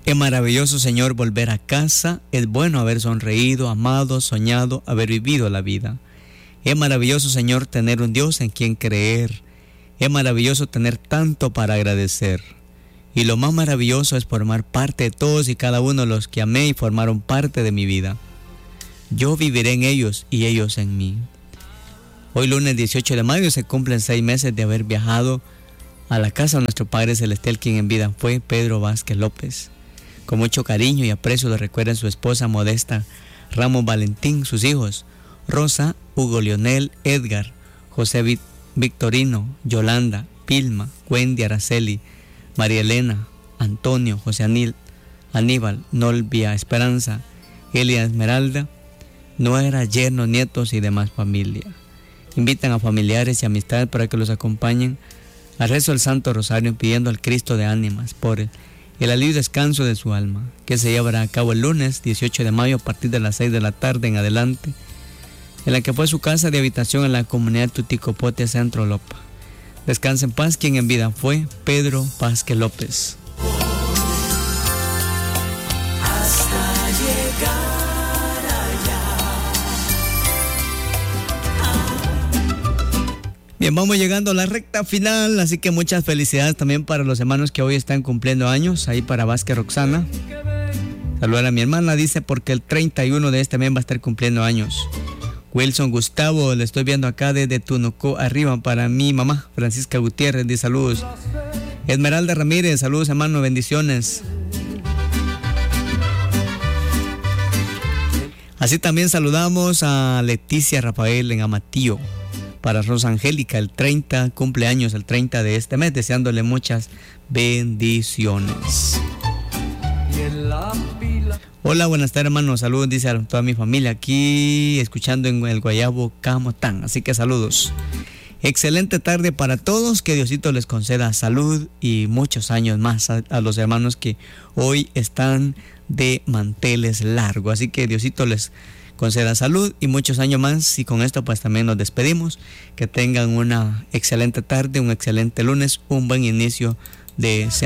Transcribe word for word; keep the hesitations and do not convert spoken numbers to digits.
Es maravilloso, Señor, volver a casa. Es bueno haber sonreído, amado, soñado, haber vivido la vida. Es maravilloso, Señor, tener un Dios en quien creer. Es maravilloso tener tanto para agradecer. Y lo más maravilloso es formar parte de todos y cada uno de los que amé y formaron parte de mi vida. Yo viviré en ellos y ellos en mí. Hoy lunes dieciocho de mayo se cumplen seis meses de haber viajado a la casa de nuestro Padre Celestial, quien en vida fue Pedro Vázquez López. Con mucho cariño y aprecio lo recuerdan su esposa Modesta Ramos Valentín, sus hijos Rosa, Hugo Leonel, Edgar, José Victorino, Yolanda, Pilma, Wendy, Araceli, María Elena, Antonio, José Anil, Aníbal, Nolvia, Esperanza, Elia Esmeralda, nuera, yernos, nietos y demás familia. Invitan a familiares y amistades para que los acompañen al rezo del Santo Rosario, pidiendo al Cristo de ánimas por el, el alivio y descanso de su alma, que se llevará a cabo el lunes dieciocho de mayo a partir de las seis de la tarde en adelante, en la que fue su casa de habitación en la comunidad Tuticopote, Centro Lopa. Descansa en paz quien en vida fue Pedro Vázquez López. Hasta llegar allá. Bien, vamos llegando a la recta final, así que muchas felicidades también para los hermanos que hoy están cumpliendo años. Ahí para Vázquez Roxana. Saludar a mi hermana, dice, porque el treinta y uno de este mes va a estar cumpliendo años. Wilson Gustavo, le estoy viendo acá desde Tunucó arriba para mi mamá, Francisca Gutiérrez, dice saludos. Esmeralda Ramírez, saludos hermano, bendiciones. Así también saludamos a Leticia Rafael en Amatillo. Para Rosa Angélica, el treinta, cumpleaños el treinta de este mes, deseándole muchas bendiciones. Hola, buenas tardes hermanos, saludos, dice a toda mi familia aquí escuchando en el Guayabo Camotán, así que saludos. Excelente tarde para todos, que Diosito les conceda salud y muchos años más a, a los hermanos que hoy están de manteles largos, así que Diosito les conceda salud y muchos años más, y con esto pues también nos despedimos. Que tengan una excelente tarde, un excelente lunes, un buen inicio de semana.